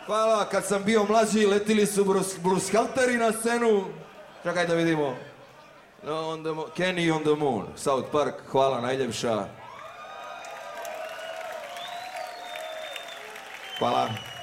Hvala, kad sam bio mlađi letili su Brushalteri na scenu. Čekaj da vidimo. Kenny on the Moon, South Park, hvala najljepša. Hvala.